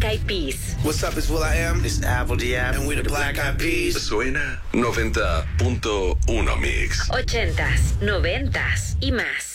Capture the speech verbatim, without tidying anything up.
Eyed Peas. What's up, it's Will I Am. It's Apple Diab. And we're the Black Eyed Peas. Suena noventa punto uno Mix. Ochentas, noventas y más.